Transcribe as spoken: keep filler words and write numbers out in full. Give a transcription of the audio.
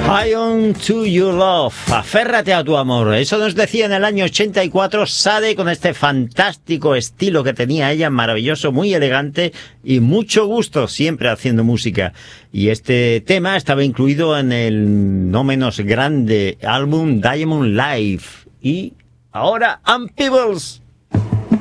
Hang on to your love, aférrate a tu amor. Eso nos decía en el año ochenta y cuatro Sade, con este fantástico estilo que tenía ella, maravilloso, muy elegante y mucho gusto, siempre haciendo música. Y este tema estaba incluido en el no menos grande álbum Diamond Live. Y ahora Unpeobles.